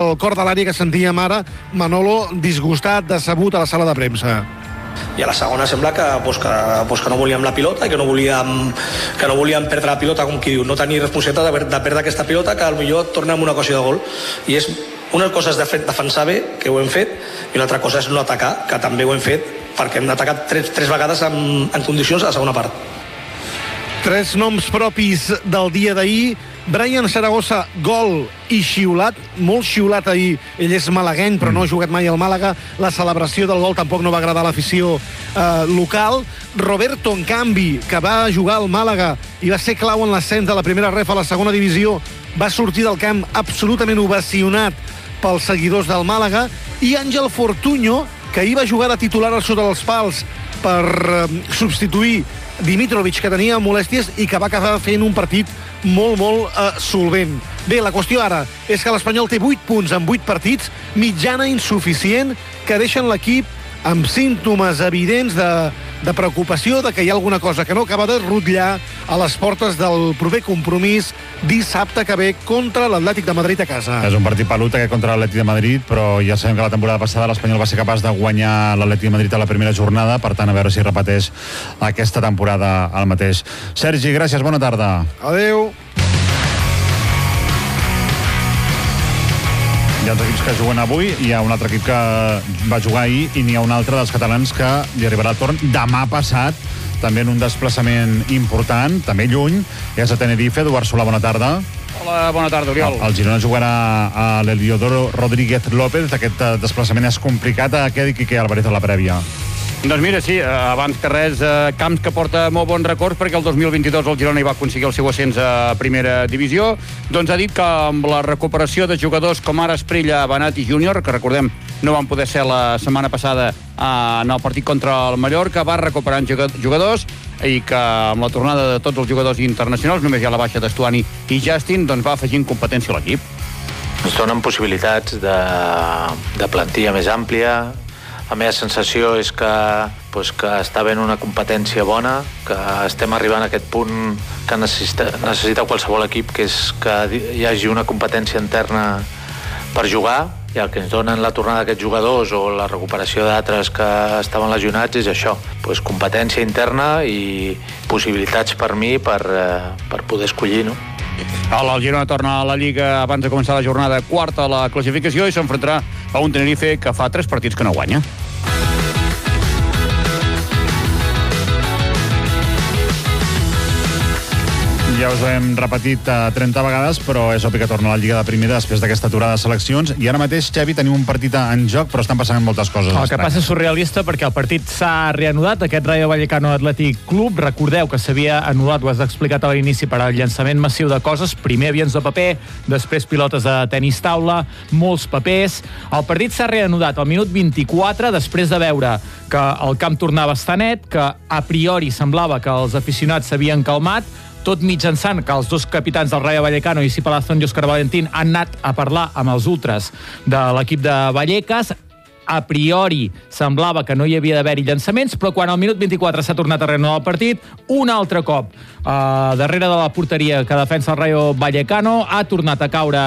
el cor de l'àrea que sentíem ara Manolo disgustat, decebut a la sala de premsa. I a la segona sembla que no volíem la pilota i que no volíem perdre la pilota, com qui diu, no tenir responsabilitat de perdre aquesta pilota, que potser torna amb una ocasió de gol. I és una cosa és defensar bé, que ho hem fet, i una altra cosa és no atacar, que també ho hem fet, perquè hem atacat tres vegades en condicions a la segona part. 3 noms propis del dia d'ahir. Brian Zaragoza, gol i xiulat, molt xiulat ahir. Ell és malagueny, però no ha jugat mai al Màlaga. La celebració del gol tampoc no va agradar a l'afició local. Roberto, en canvi, que va jugar al Màlaga i va ser clau en l'ascens de la primera ref a la segona divisió, va sortir del camp absolutament ovacionat pels seguidors del Màlaga. I Àngel Fortuño, que ahir va jugar de titular al sota dels pals per substituir Dimitrovic, que tenia molèsties i que va acabar fent un partit molt solvent. Bé, la qüestió ara és que l'Espanyol té 8 punts en 8 partits, mitjana insuficient, que deixen l'equip amb símptomes evidents de preocupació, de que hi ha alguna cosa que no acaba de rutllar a les portes del proper compromís dissabte que ve contra l'Atlètic de Madrid a casa. És un partit pelut aquest contra l'Atlètic de Madrid, però ja sabem que la temporada passada l'Espanyol va ser capaç de guanyar l'Atlètic de Madrid a la primera jornada, per tant, a veure si repeteix aquesta temporada el mateix. Sergi, gràcies, bona tarda. Adeu. Hi ha els equips que juguen avui, hi ha un altre equip que va jugar ahir i n'hi ha un altre dels catalans que li arribarà el torn demà passat, també en un desplaçament important, també lluny, és a Tenerife. Eduard Solà, bona tarda. Hola, bona tarda, Oriol. El Girona jugarà a l'Heliodoro Rodríguez López. Aquest desplaçament és complicat. A què dic Quique Álvarez a la prèvia? Doncs mira, sí, abans que res, Camps que porta molt bons records perquè el 2022 el Girona hi va aconseguir el seu ascens a primera divisió. Doncs ha dit que amb la recuperació de jugadors com ara Esprilla, Benat i Júnior, que recordem no van poder ser la setmana passada en el partit contra el Mallorca, va recuperant jugadors i que amb la tornada de tots els jugadors internacionals, només hi ha la baixa d'Estuani i Justin, doncs va afegint competència a l'equip. Ens donen possibilitats de plantilla més àmplia. La meva sensació és que està havent una competència bona, que estem arribant a aquest punt que necessita qualsevol equip, que és que hi hagi una competència interna per jugar, i el que ens donen la tornada d'aquests jugadors o la recuperació d'altres que estaven lesionats és això, competència interna i possibilitats per mi per poder escollir, no? El Girona torna a la Lliga abans de començar la jornada quarta a la classificació i s'enfrontarà a un Tenerife que fa 3 partits que no guanya. Ja us ho hem repetit 30 vegades, però és obvi que torna a la Lliga de Primera després d'aquesta aturada de seleccions. I ara mateix, Xavi, tenim un partit en joc, però estan passant moltes coses. El que passa és surrealista perquè el partit s'ha reanudat, aquest Rayo Vallecano Athletic Club. Recordeu que s'havia anul·lat, ho has explicat a l'inici, per al llançament massiu de coses. Primer avions de paper, després pilotes de tenis taula, molts papers. El partit s'ha reanudat al minut 24, després de veure que el camp tornava a estar net, que a priori semblava que els aficionats s'havien calmat, tot mitjançant que els dos capitans del Rayo Vallecano, Isi Palazón i Óscar Valentín, han anat a parlar amb els ultras de l'equip de Vallecas. A priori semblava que no hi havia d'haver-hi llançaments, però quan al minut 24 s'ha tornat a reanudar el partit, un altre cop darrere de la porteria que defensa el Rayo Vallecano, ha tornat a caure,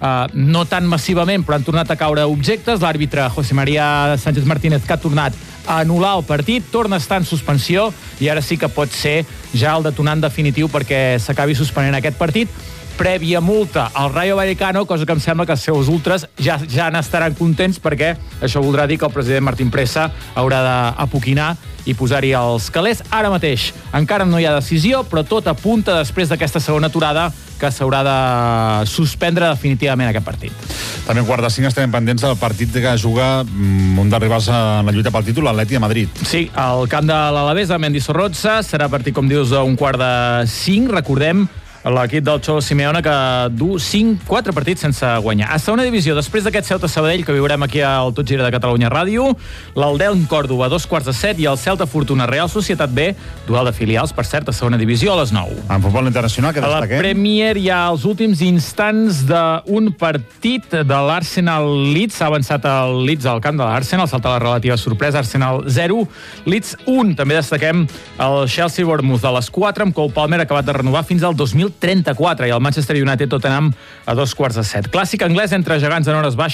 no tan massivament, però han tornat a caure objectes. L'àrbitre José María Sánchez Martínez, que ha tornat a anul·lar el partit, torna a estar en suspensió i ara sí que pot ser ja el detonant definitiu perquè s'acabi suspenent aquest partit. Prèvia multa al Rayo Vallecano, cosa que em sembla que els seus ultras ja n'estaran contents, perquè això voldrà dir que el president Martín Presa haurà d'apoquinar i posar-hi els calés. Ara mateix encara no hi ha decisió, però tot apunta després d'aquesta segona aturada que s'haurà de suspendre definitivament aquest partit. També en quart de 5 estem pendents del partit que juga un dels rivals en la lluita pel títol, l'Atlètic de Madrid. Sí, al camp de l'Alavés, a Mendizorroza, serà partit, com dius, a un quart de 5. Recordem l'equip del Cholo Simeone que du 4 partits sense guanyar. A segona divisió, després d'aquest Celta Sabadell que viurem aquí al Tot Gira de Catalunya Ràdio, l'Elden Còrdova a 2:15 i el Celta Fortuna Real Societat B, duel de filials, per cert, a segona divisió a les 9. En futbol internacional, què destaquem? A la Premier hi ha els últims instants d'un partit de l'Arsenal Leeds. S'ha avançat el Leeds al camp de l'Arsenal, salta la relativa sorpresa, Arsenal 0, Leeds 1. També destaquem el Chelsea Bournemouth a les 4, amb Cole Palmer acabat de renovar fins al 2034, i el Manchester United Tottenham a 2:15. Clàssic anglès entre gegants en hores baixes.